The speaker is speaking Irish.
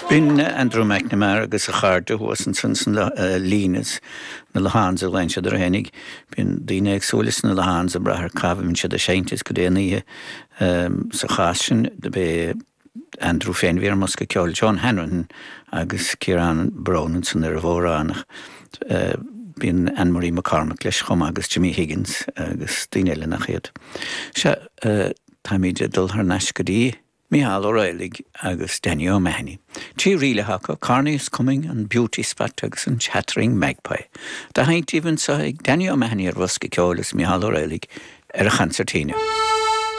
Bhín Andrew McNamara agus a charta huasan san línas na lehansa lein siad ar hennig. Bhín daoine ag súlas na lehansa brathar cabhaim siad a seintis go déanaí sa chásin de bé Andrew Fenvír mas go ceol John Hannon agus Kieran Brownson ar a bhóránach. Bhín Anne-Marie McCormack leis chum agus Jimmy Higgins agus daoine eile nach chéad. Se táimid dul thar neiscadí Micheál O'Reilly agus Danny O'Mahony. Tí riile hacha, Carney is Coming and Beauty Spot agus an Chattering Magpie. Da haint even sa ag Danny O'Mahony ar bhosca ceolas Micheál O'Reilly ar a chancertíine.